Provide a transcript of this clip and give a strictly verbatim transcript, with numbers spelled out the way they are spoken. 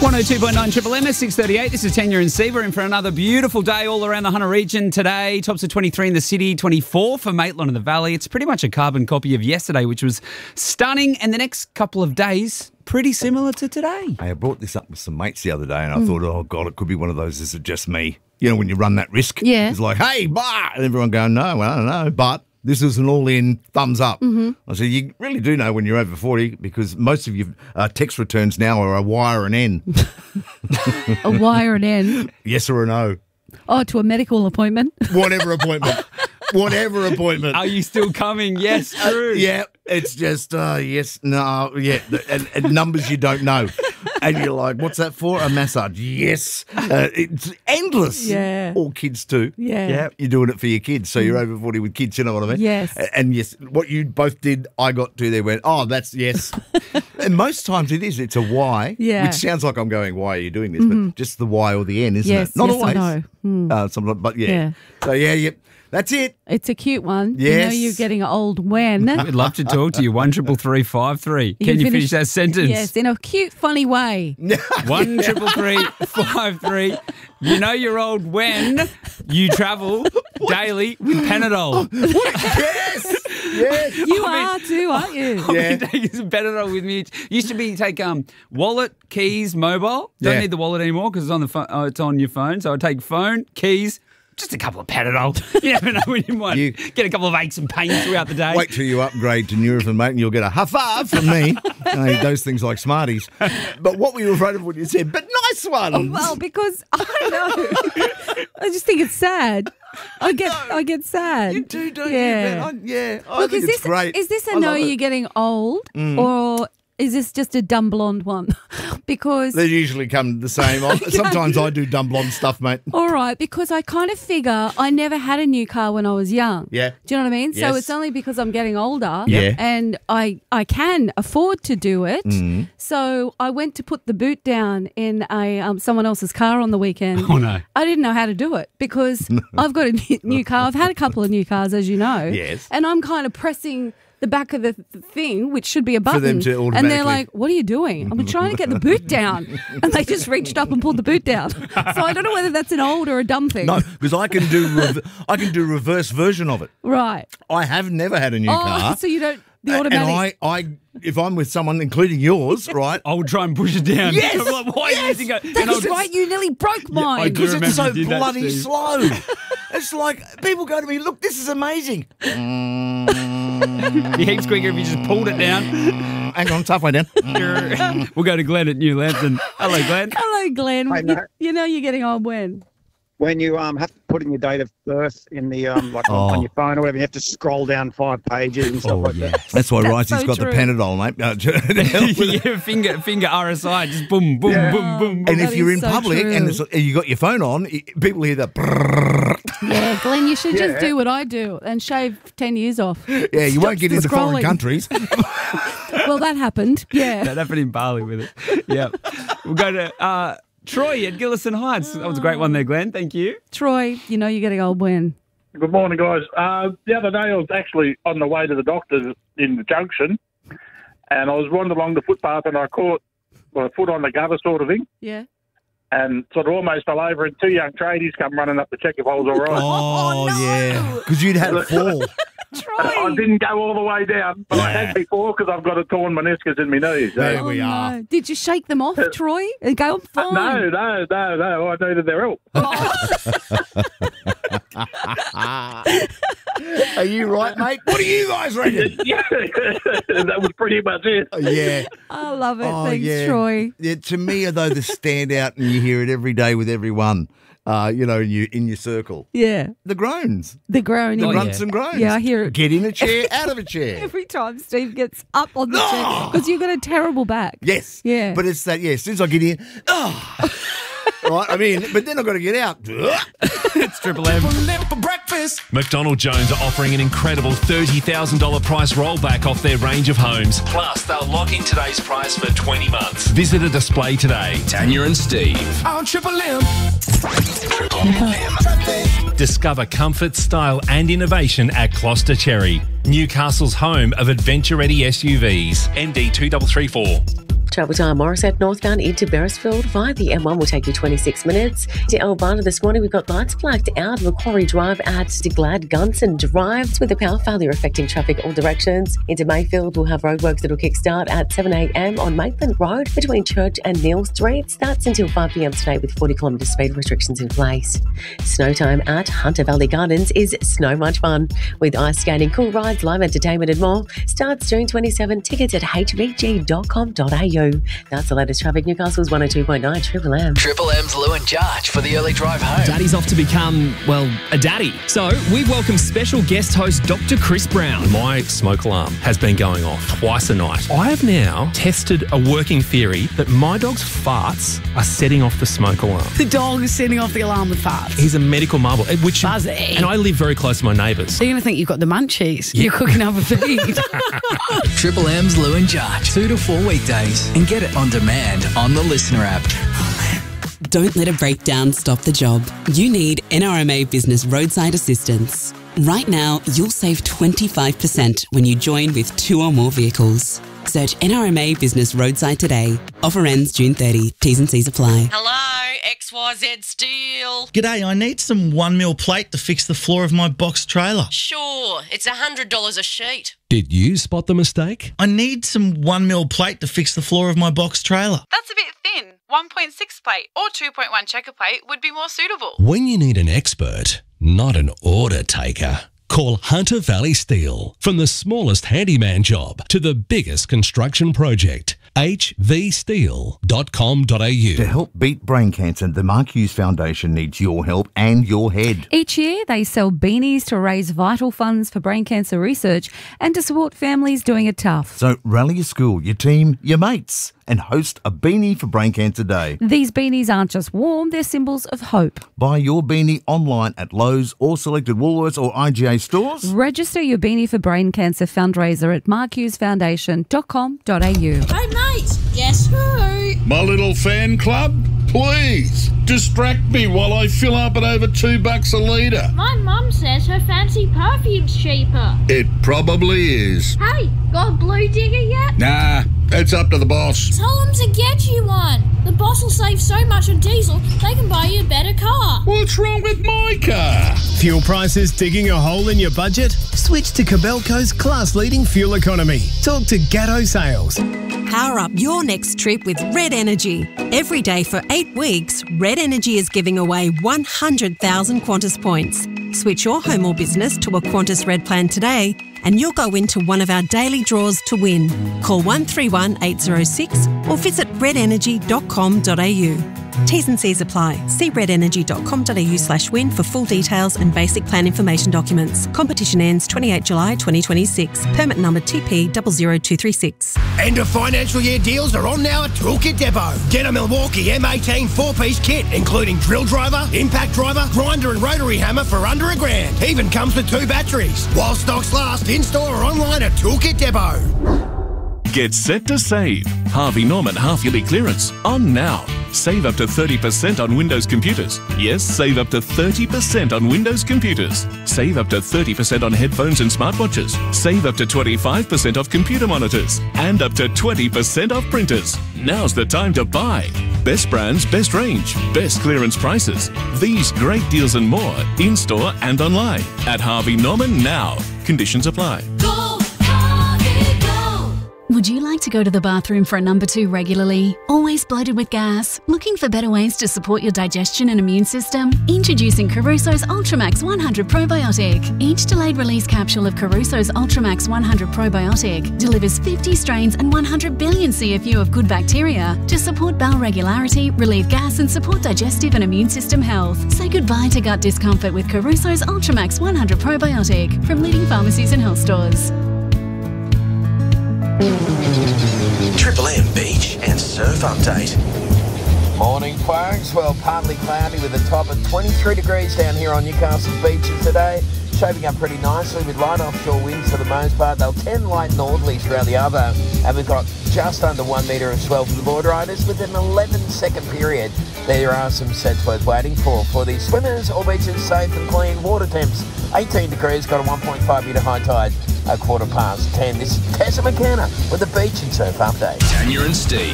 one oh two point nine Triple M, six thirty-eight. This is Tanya and Steve. We're in for another beautiful day all around the Hunter region today. Tops of twenty-three in the city, twenty-four for Maitland and the Valley. It's pretty much a carbon copy of yesterday, which was stunning. And the next couple of days, pretty similar to today. Hey, I brought this up with some mates the other day and I mm. thought, oh, God, it could be one of those, is it just me? You know, when you run that risk. Yeah. It's like, hey, bah! And everyone going, no, well, I don't know, but this is an all-in thumbs up. Mm-hmm. I said, you really do know when you're over forty because most of your uh, text returns now are a Y or an N. A Y or an N? Yes or a no. Oh, to a medical appointment? Whatever appointment. Whatever appointment. Are you still coming? Yes, true. Uh, yeah, it's just, uh, yes, no, yeah, and, and numbers you don't know. And you're like, what's that for? A massage. Yes. Uh, it's endless. Yeah. All kids too. Yeah. Yeah. You're doing it for your kids. So you're over forty with kids, you know what I mean? Yes. And yes, what you both did, I got to there, went, oh, that's yes. And most times it is. It's a Y. Yeah. Which sounds like I'm going, why are you doing this? Mm-hmm. But just the Y or the N, isn't yes, it? Not yes, always. I know. Mm. Uh, sometimes, but yeah. yeah. So yeah, yeah. That's it. It's a cute one. Yes. You know you're getting old when. We'd love to talk to you. One triple three five three. Can, can you finish, finish that sentence? Yes, in a cute, funny way. One triple three five three. You know you're old when you travel daily with Panadol. Yes, yes. You I are mean, too, aren't you? I've Yeah. been taking some Panadol with me. Used to be take um wallet, keys, mobile. Don't Yeah. need the wallet anymore because it's on the phone. Oh, it's on your phone. So I take phone, keys. Just a couple of Panadol. You never know when you might You- get a couple of aches and pains throughout the day. Wait till you upgrade to Nurofen, mate, and you'll get a huff from me. I eat those things like Smarties. But what were you afraid of when you said, but nice ones? Oh, well, because I don't know. I just think it's sad. I get, I get sad. You do, don't yeah. you? I, yeah, I Look, think is it's this great. is this a I no? love it. You're getting old, or is this just a dumb blonde one? Because They usually come the same. I- Sometimes I do dumb blonde stuff, mate. all right, because I kind of figure I never had a new car when I was young. Yeah. Do you know what I mean? So Yes. it's only because I'm getting older Yeah. and I I can afford to do it. Mm-hmm. So I went to put the boot down in a um, someone else's car on the weekend. Oh, no. I didn't know how to do it because I've got a new- new car. I've had a couple of new cars, as you know. Yes. And I'm kind of pressing the back of the th- thing, which should be a button. them to and automatically- they're like, what are you doing? I'm trying to get the boot down. And they just reached up and pulled the boot down. So I don't know whether that's an old or a dumb thing. No, because I can do rev- I can do reverse version of it. Right. I have never had a new Oh, car. so you don't, the A- automatic. And I, I, if I'm with someone, including yours, right? I would try and push it down. Yes, I'm like, why are you using it? And That's I'll just- right, you nearly broke mine. I do Because it's so remember you did that, bloody Steve. slow. It's like people go to me, look, this is amazing. It heaps quicker if you just pulled it down. Hang on, it's halfway down. We'll go to Glenn at New Lambton. Hello, Glenn. Hello, Glenn. I You, know. you know you're getting old when? When you um have to put in your date of birth in the um like Oh. on your phone or whatever, you have to scroll down five pages and stuff like that. That's why That's Ricey's so got true. the Panadol, mate. Uh, to help with it. yeah, finger finger R S I, just boom, boom, Yeah. boom, boom, boom. And That if you're is in so public true. and it's, you got your phone on, i- people hear the brrrr. Yeah, Glenn, you should just Yeah. do what I do and shave ten years off. Yeah, you won't get the into foreign scrolling. countries. Well, that happened. Yeah. That happened in Bali with it. Yeah. We'll go to uh, Troy at Gillison Heights. That was a great one there, Glenn. Thank you. Troy, you know you're getting old when? Good morning, guys. Uh, the other day I was actually on the way to the doctor's in the junction, and I was wandering along the footpath and I caught my foot on the gutter sort of thing, Yeah. and sort of almost fell over, and two young tradies come running up to check if I was all right. Oh, no. yeah. Because you'd had a fall. I didn't go all the way down, but I had before because I've got a torn meniscus in my knees. So. There Oh, we are. no. Did you shake them off, Troy? And go, I'm fine. No, no, no, no. I needed their help. Are you right, mate? What do you guys reckon? Yeah, that was pretty much it. Yeah. I love it. Oh, Thanks, yeah. Troy. Yeah, to me, though, the standout, and you hear it every day with everyone, uh, you know, in your, in your circle. Yeah. The groans. The groaning. The Oh, grunts yeah. and groans. Yeah, I hear it. Get in a chair, out of a chair. Every time Steve gets up on the No! chair because you've got a terrible back. Yes. Yeah. But it's that, yeah, as soon as I get in, oh. Right, I'm in, but then I've got to get out. It's Triple M. McDonald Jones are offering an incredible thirty thousand dollars price rollback off their range of homes. Plus, they'll lock in today's price for twenty months. Visit a display today. Tanya and Steve. On Triple M. Triple M. Discover comfort, style and innovation at Gloucester Cherry, Newcastle's home of adventure-ready S U Vs. N D two three three four. Travel time, Morisset northbound into Beresfield via the M one will take you twenty-six minutes. To Elvana this morning, we've got lights blacked out Macquarie Drive at Glad Gunson Drive with a power failure affecting traffic all directions. Into Mayfield, we'll have roadworks that will kickstart at seven a.m. on Maitland Road between Church and Neil Streets. That's until five p.m. today with forty kilometre speed restrictions in place. Snow time at Hunter Valley Gardens is so much fun with ice skating, cool rides, live entertainment and more. Starts June twenty-seventh. Tickets at h v g dot com dot a u. That's the latest traffic. Newcastle's one oh two point nine Triple M. Triple M's Lou and Jarch for the early drive home. Daddy's off to become, well, a daddy. So we welcome special guest host Doctor Chris Brown. My smoke alarm has been going off twice a night. I have now tested a working theory that my dog's farts are setting off the smoke alarm. The dog is setting off the alarm with farts. He's a medical marvel, which Buzzy. And I live very close to my neighbours. They're going to think you've got the munchies. Yeah. You're cooking up a feed. Triple M's Lou and Jarch, two to four weekdays, and get it on demand on the Listener app. Don't let a breakdown stop the job. You need N R M A Business Roadside Assistance. Right now, you'll save twenty-five percent when you join with two or more vehicles. Search N R M A Business Roadside today. Offer ends June thirtieth. T's and C's apply. Hello, X Y Z Steel. G'day, I need some one mil plate to fix the floor of my box trailer. Sure, it's one hundred dollars a sheet. Did you spot the mistake? I need some one mil plate to fix the floor of my box trailer. That's a bit thin. one point six plate or two point one checker plate would be more suitable. When you need an expert, not an order taker, call Hunter Valley Steel. From the smallest handyman job to the biggest construction project, h v steel dot com dot a u. To help beat brain cancer, the Mark Hughes Foundation needs your help and your head. Each year, they sell beanies to raise vital funds for brain cancer research and to support families doing it tough. So rally your school, your team, your mates, and host a Beanie for Brain Cancer Day. These beanies aren't just warm, they're symbols of hope. Buy your beanie online at Lowe's or selected Woolworths or I G A stores. Register your Beanie for Brain Cancer fundraiser at mark hughes foundation dot com dot a u. Hey mate, guess who? My little fan club? Please, distract me while I fill up at over two bucks a litre. My mum says her fancy perfume's cheaper. It probably is. Hey, got a blue digger yet? Nah, it's up to the boss. Tell them to get you one. The boss will save so much on diesel, they can buy you a better car. What's wrong with my car? Fuel prices digging a hole in your budget? Switch to Cabelco's class-leading fuel economy. Talk to Gatto Sales. Power up your next trip with Red Energy. Every day for eight weeks, Red Energy is giving away one hundred thousand Qantas points. Switch your home or business to a Qantas Red plan today and you'll go into one of our daily draws to win. Call one three one eight zero six or visit red energy dot com dot a u. T's and C's apply. See red energy dot com dot a u slash win for full details and basic plan information documents. Competition ends twenty-eighth of July twenty twenty-six. Permit number T P zero zero two three six. End of financial year deals are on now at Toolkit Depot. Get a Milwaukee M eighteen four-piece kit, including drill driver, impact driver, grinder and rotary hammer for under a grand. Even comes with two batteries. While stocks last, in-store or online at Toolkit Depot. Get set to save. Harvey Norman half-yearly clearance on now. Save up to thirty percent on Windows computers. Yes, save up to thirty percent on Windows computers. Save up to thirty percent on headphones and smartwatches. Save up to twenty-five percent off computer monitors. And up to twenty percent off printers. Now's the time to buy. Best brands, best range, best clearance prices. These great deals and more in-store and online at Harvey Norman now. Conditions apply. Go, Harvey, go. Would you like to go to the bathroom for a number two regularly? Always bloated with gas? Looking for better ways to support your digestion and immune system? Introducing Caruso's Ultramax one hundred Probiotic. Each delayed release capsule of Caruso's Ultramax one hundred Probiotic delivers fifty strains and one hundred billion C F U of good bacteria to support bowel regularity, relieve gas and support digestive and immune system health. Say goodbye to gut discomfort with Caruso's Ultramax one hundred Probiotic from leading pharmacies and health stores. Triple M Beach and Surf Update. Morning, Quarks. Well, partly cloudy with a top of twenty-three degrees down here on Newcastle beaches today. Shaping up pretty nicely with light offshore winds for the most part. They'll tend light northerlies throughout the other. And we've got just under one metre of swell for the board riders with an eleven second period. There are some sets worth waiting for. For the swimmers, all beaches safe and clean. Water temps eighteen degrees, got a one point five metre high tide. A quarter past ten. This is Tessa McKenna with the Beach and Surf Update. Tanya and Steve.